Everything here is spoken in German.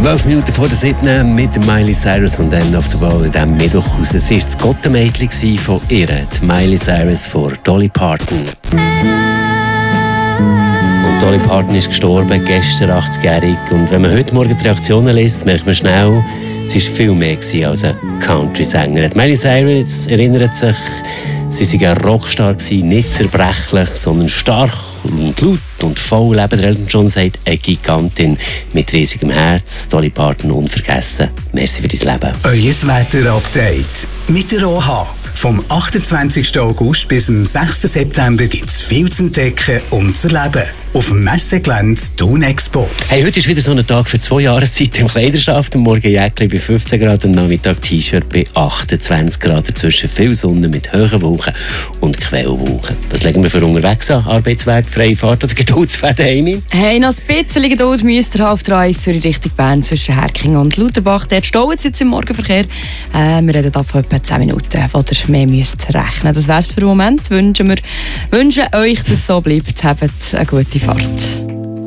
12 Minuten vor der 7. mit Miley Cyrus und End of the World in diesem Mittwoch raus. Es war das Gottenmädchen von ihr, die Miley Cyrus vor Dolly Parton. Und Dolly Parton ist gestorben, gestern 80-jährig. Und wenn man heute Morgen die Reaktionen liest, merkt man schnell, sie war viel mehr als eine Country-Sängerin. Miley Cyrus erinnert sich, sie war ein Rockstar, nicht zerbrechlich, sondern stark und laut und voll. Der Elton John sagt, eine Gigantin mit riesigem Herz. Dolly Parton unvergessen. Merci für dein Leben. Euer Wetter-Update mit der OH. Vom 28. August bis zum 6. September gibt es viel zu entdecken und zu erleben. Auf dem Messegelände Thun Expo. Hey, heute ist wieder so ein Tag für 2 Jahreszeiten im Kleiderschaft. Am Morgen Jäckli bei 15 Grad, am Nachmittag T-Shirt bei 28 Grad. Dazwischen viel Sonne mit hohen Wolken und Quellwolken. Das legen wir für unterwegs an. Arbeitsweg, freie Fahrt oder Geduldsfäden, Amy? Hey, noch ein bisschen Geduld müsst ihr auf der A1 Richtung Bern zwischen Herking und Lauterbach. Dort stauen jetzt im Morgenverkehr. Wir reden da von etwa 10 Minuten, wo ihr mehr müsst rechnen. Das wär's für den Moment. Wünschen euch, dass es so bleibt. Habt eine gute Fahrt.